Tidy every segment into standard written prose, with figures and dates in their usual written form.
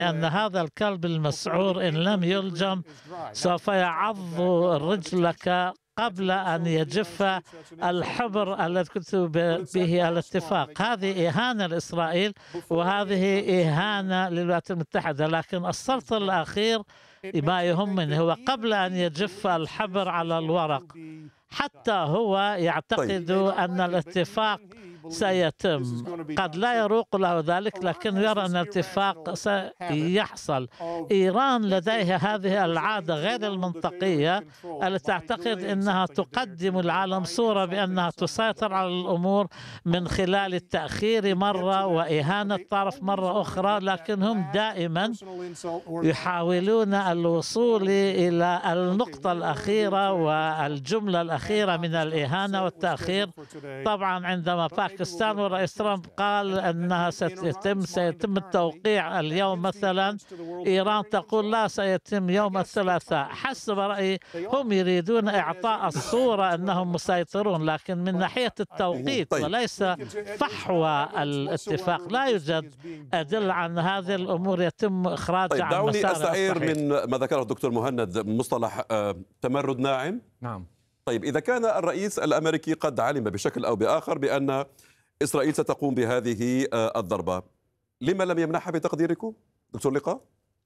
أن هذا الكلب المسعور إن لم يلجم سوف يعض رجلك قبل أن يجف الحبر الذي كنت به الاتفاق. هذه إهانة لإسرائيل وهذه إهانة للولايات المتحدة. لكن السطر الأخير ما يهمني هو قبل أن يجف الحبر على الورق، حتى هو يعتقد أن الاتفاق سيتم. قد لا يروق له ذلك، لكن يرى أن الاتفاق سيحصل. إيران لديها هذه العادة غير المنطقية التي تعتقد أنها تقدم العالم صورة بأنها تسيطر على الأمور من خلال التأخير مرة وإهانة طرف مرة أخرى، لكن هم دائما يحاولون الوصول إلى النقطة الأخيرة والجملة الأخيرة من الإهانة والتأخير. طبعا عندما باكستان والرئيس ترامب قال أنها سيتم التوقيع اليوم مثلا، إيران تقول لا سيتم يوم الثلاثاء. حسب رأيي هم يريدون إعطاء الصورة أنهم مسيطرون، لكن من ناحية التوقيت وليس فحوى الاتفاق لا يوجد أدلة عن هذه الأمور يتم إخراجها عن دعوني مسار أستعير الصحيح. من ما ذكره الدكتور مهند مصطلح تمرد ناعم. نعم. طيب إذا كان الرئيس الأمريكي قد علم بشكل أو بآخر بأن إسرائيل ستقوم بهذه الضربة، لما لم يمنحها بتقديركم دكتور لقاء؟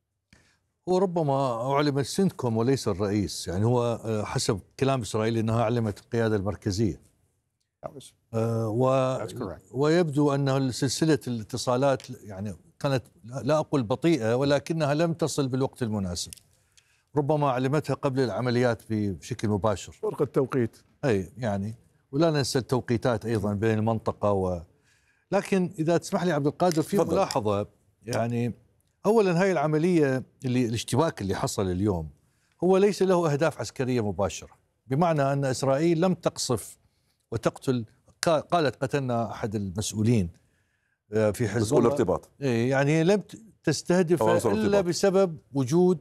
وربما أعلم السنتكوم وليس الرئيس، يعني هو حسب كلام إسرائيل أنها علمت القيادة المركزية. ويبدو أن سلسلة الاتصالات يعني كانت لا أقول بطيئة ولكنها لم تصل بالوقت المناسب. ربما علمتها قبل العمليات بشكل مباشر. فرق التوقيت. أي يعني، ولا ننسى التوقيتات أيضا بين المنطقة لكن إذا تسمح لي عبد القادر في ملاحظة، يعني أولا هاي العملية الاشتباك اللي حصل اليوم هو ليس له أهداف عسكرية مباشرة، بمعنى أن إسرائيل لم تقصف وتقتل. قالت قتلنا أحد المسؤولين في حزب مسؤول ارتباط، يعني لم تستهدف إلا بسبب وجود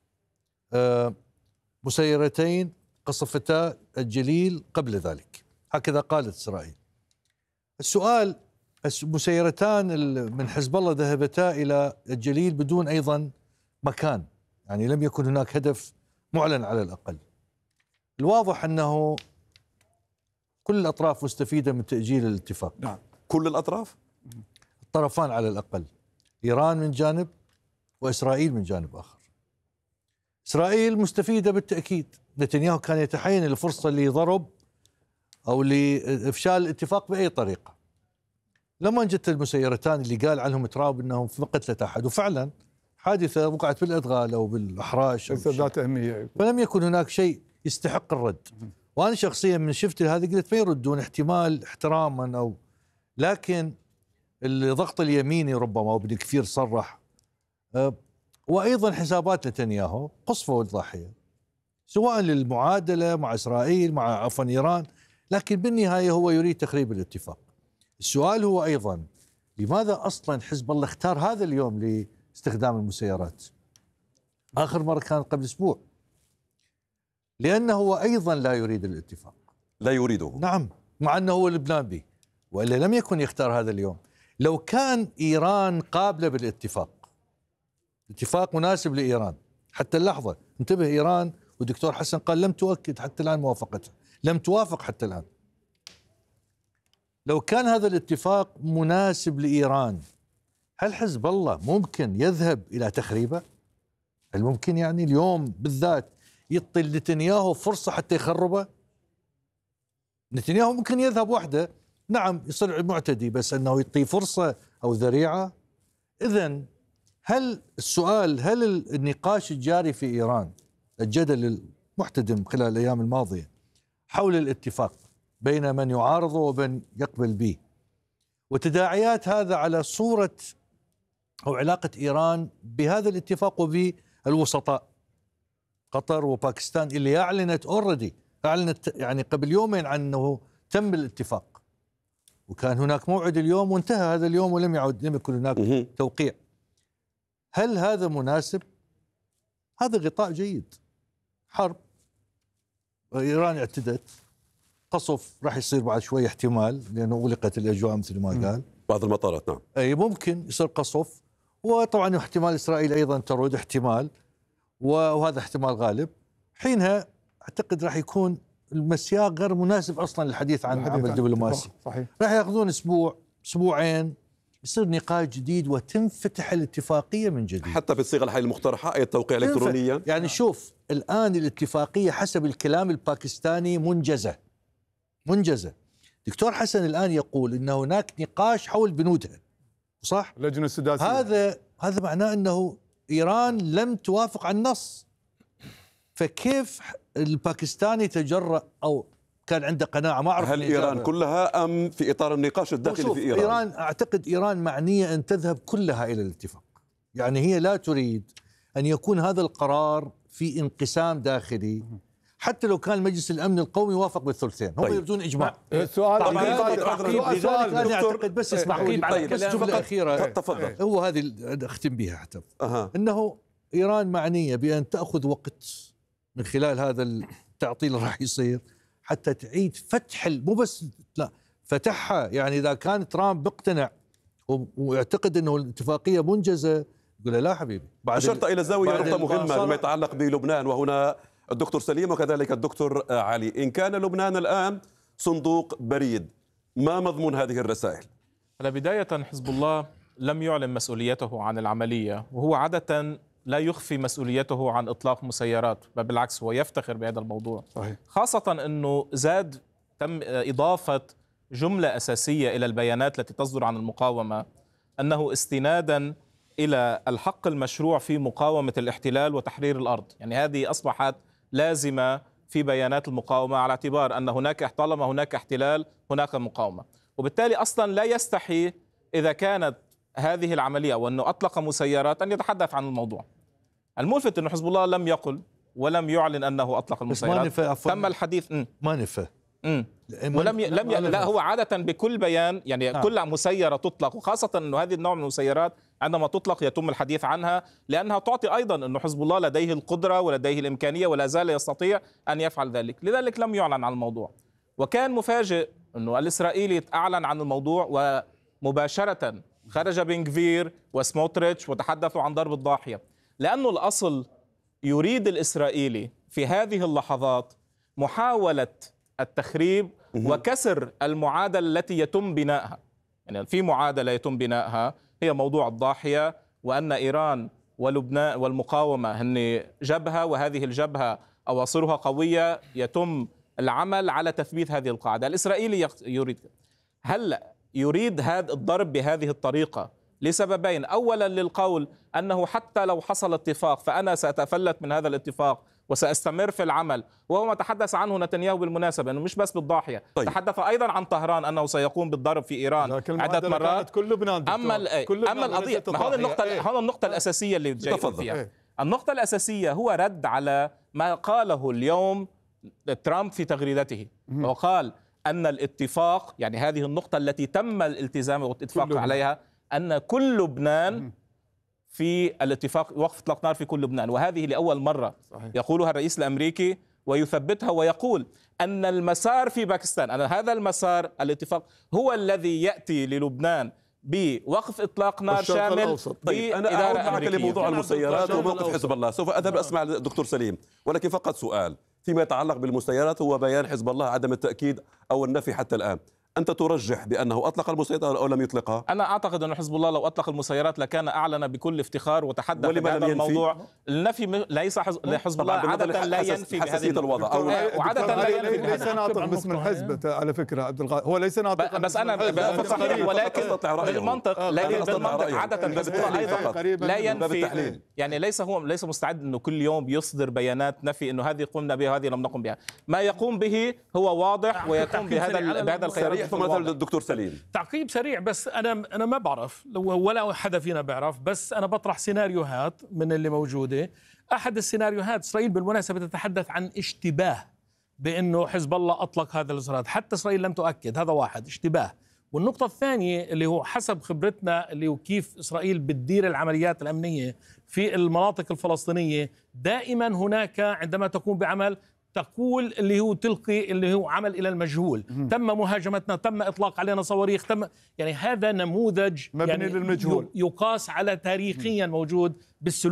مسيرتين قصفتا الجليل قبل ذلك، هكذا قالت إسرائيل. السؤال، المسيرتان من حزب الله ذهبتا إلى الجليل بدون أيضا مكان، يعني لم يكن هناك هدف معلن على الأقل. الواضح أنه كل الأطراف مستفيدة من تأجيل الاتفاق. نعم. كل الأطراف؟ الطرفان على الأقل، إيران من جانب وإسرائيل من جانب آخر. إسرائيل مستفيدة بالتأكيد، نتنياهو كان يتحين الفرصة لضرب أو لإفشال الاتفاق بأي طريقة. لما جت المسيرتان اللي قال عنهم تراب أنهم في قتلة أحد، وفعلا حادثة وقعت بالأدغال أو بالأحراش ذات أهمية، فلم يكن هناك شيء يستحق الرد. وأنا شخصيا من شفت هذه قلت ما يردون، احتمال احتراما أو، لكن الضغط اليميني ربما وابن كثير صرح، وأيضا حسابات نتنياهو قصفوا الضاحية سواء للمعادلة مع إسرائيل مع عفوا إيران، لكن بالنهاية هو يريد تخريب الاتفاق. السؤال هو أيضا لماذا أصلا حزب الله اختار هذا اليوم لاستخدام المسيرات؟ آخر مرة كان قبل أسبوع. لأنه هو أيضا لا يريد الاتفاق، لا يريده. نعم، مع أنه هو لبنان به، وإلا لم يكن يختار هذا اليوم. لو كان إيران قابلة بالاتفاق، اتفاق مناسب لإيران حتى اللحظة، انتبه، إيران والدكتور حسن قال لم تؤكد حتى الآن موافقتها، لم توافق حتى الآن. لو كان هذا الاتفاق مناسب لإيران، هل حزب الله ممكن يذهب إلى تخريبه؟ هل ممكن يعني اليوم بالذات يعطي نتنياهو فرصة حتى يخربه؟ نتنياهو ممكن يذهب وحده، نعم يصير معتدي، بس أنه يعطي فرصة أو ذريعة. إذن هل السؤال، هل النقاش الجاري في إيران، الجدل المحتدم خلال الأيام الماضية حول الاتفاق بين من يعارضه ومن يقبل به، وتداعيات هذا على صورة أو علاقة إيران بهذا الاتفاق وبالوسطاء قطر وباكستان اللي أعلنت يعني قبل يومين عن أنه تم الاتفاق، وكان هناك موعد اليوم وانتهى هذا اليوم ولم لم يكن هناك توقيع. هل هذا مناسب؟ هذا غطاء جيد. حرب، إيران اعتدت، قصف راح يصير بعد شوي احتمال لأنه أغلقت الأجواء مثل ما قال بعض المطارات، نعم، أي ممكن يصير قصف، وطبعا احتمال إسرائيل أيضا ترد احتمال، وهذا احتمال غالب. حينها أعتقد راح يكون المسياق غير مناسب أصلا للحديث عن عمل دبلوماسي. صحيح. راح يأخذون أسبوع أسبوعين، يصير نقاش جديد وتنفتح الاتفاقية من جديد، حتى بالصيغة الحالية المقترحة أي التوقيع إلكترونيا. يعني شوف الآن الاتفاقية حسب الكلام الباكستاني منجزة. دكتور حسن الآن يقول إن هناك نقاش حول بنودها، صح؟ اللجنة السداسية. هذا معناه أنه إيران لم توافق على النص. فكيف الباكستاني تجرأ أو كان عنده قناعة؟ ما أعرف هل إيران كلها أم في إطار النقاش الداخلي في إيران؟ أعتقد إيران معنية أن تذهب كلها إلى الاتفاق. يعني هي لا تريد أن يكون هذا القرار في انقسام داخلي، حتى لو كان مجلس الأمن القومي وافق بالثلثين. هم يريدون إجماع. السؤال لذلك أنا أعتقد بس اسمحوا لي بس جملة أخيرة تفضل. هو هذه أختم بها حتى أنه إيران معنية بأن تأخذ وقت من خلال هذا التعطيل اللي راح يصير حتى تعيد فتح، مو بس لا فتحها. يعني إذا كان ترامب بيقتنع ويعتقد أنه الاتفاقية منجزة، يقول لا حبيبي. أشرت إلى زاوية نقطة مهمة بما يتعلق بلبنان، وهنا الدكتور سليم وكذلك الدكتور علي. إن كان لبنان الآن صندوق بريد، ما مضمون هذه الرسائل؟ بداية حزب الله لم يعلن مسؤوليته عن العملية، وهو عادة لا يخفي مسؤوليته عن إطلاق مسيرات، بل بالعكس هو يفتخر بهذا الموضوع. صحيح. خاصة أنه تم إضافة جملة أساسية إلى البيانات التي تصدر عن المقاومة، أنه استنادا إلى الحق المشروع في مقاومة الاحتلال وتحرير الأرض. يعني هذه أصبحت لازمة في بيانات المقاومة، على اعتبار أن طالما هناك احتلال هناك مقاومة، وبالتالي أصلا لا يستحي إذا كانت هذه العملية وأنه أطلق مسيرات أن يتحدث عن الموضوع. الملفت أنه حزب الله لم يقل ولم يعلن أنه أطلق المسيرات. تم الحديث ما نفى لا هو عادة بكل بيان، يعني كل مسيرة تطلق، وخاصة أنه هذه النوع من المسيرات عندما تطلق يتم الحديث عنها، لأنها تعطي أيضا أنه حزب الله لديه القدرة ولديه الإمكانية ولا زال يستطيع أن يفعل ذلك. لذلك لم يعلن عن الموضوع، وكان مفاجئ أنه الإسرائيلي أعلن عن الموضوع ومباشرة خرج بن غفير وسموتريتش وتحدثوا عن ضرب الضاحية، لأنه الأصل يريد الإسرائيلي في هذه اللحظات محاولة التخريب وكسر المعادلة التي يتم بنائها. يعني في معادلة يتم بنائها هي موضوع الضاحية، وأن إيران ولبنان والمقاومة هن جبهة، وهذه الجبهة أواصرها قوية، يتم العمل على تثبيت هذه القاعدة. الإسرائيلي يريد هذا الضرب بهذه الطريقة لسببين: أولا للقول أنه حتى لو حصل اتفاق فأنا سأتفلت من هذا الاتفاق وسأستمر في العمل، وهو ما تحدث عنه نتنياهو بالمناسبة، أنه مش بس بالضاحية. طيب. تحدث أيضا عن طهران أنه سيقوم بالضرب في إيران عدة مرات. كل لبنان أما القضية، هذا النقطة الأساسية اللي جاي فيها. النقطة الأساسية هو رد على ما قاله اليوم ترامب في تغريدته، وقال أن الاتفاق، يعني هذه النقطة التي تم الالتزام والاتفاق عليها، أن كل لبنان في الاتفاق وقف اطلاق نار في كل لبنان، وهذه لأول مرة يقولها الرئيس الأمريكي ويثبتها، ويقول أن المسار في باكستان، أن هذا المسار الاتفاق هو الذي يأتي للبنان بوقف إطلاق نار شامل. طيب أنا أعود معك لموضوع المسيرات وموقف حزب الله، سوف أذهب أسمع الدكتور سليم، ولكن فقط سؤال فيما يتعلق بالمسيرات. هو بيان حزب الله عدم التأكيد أو النفي حتى الآن، أنت ترجح بأنه أطلق المسيرات أو لم يطلقها؟ أنا أعتقد أن حزب الله لو أطلق المسيرات لكان أعلن بكل افتخار وتحدث بهذا الموضوع. النفي ليس حزب الله عادة لا ينفي بهذه الوضع، وعادة لا ينفي ليس ناطق باسم الحزب على فكرة عبد الغالي، هو ليس ناطق بس أنا صحيح، ولكن بالمنطق عادة لا ينفي، يعني ليس مستعد أنه كل يوم يصدر بيانات نفي أنه هذه قمنا بها وهذه لم نقم بها. ما يقوم به هو واضح ويقوم بهذا الخيار. فمثلا الدكتور سليم تعقيب سريع، بس انا ما بعرف ولا حدا فينا بيعرف، بس انا بطرح سيناريوهات من اللي موجوده. احد السيناريوهات، اسرائيل بالمناسبه تتحدث عن اشتباه بانه حزب الله اطلق هذا الإصرار، حتى اسرائيل لم تؤكد، هذا واحد اشتباه. والنقطه الثانيه اللي هو حسب خبرتنا اللي هو كيف اسرائيل بتدير العمليات الامنيه في المناطق الفلسطينيه، دائما هناك عندما تقوم بعمل تقول اللي هو تلقي اللي هو عمل إلى المجهول. تم مهاجمتنا، تم إطلاق علينا صواريخ، تم يعني هذا نموذج مبني يعني للمجهول يقاس على تاريخيا موجود بالسلوك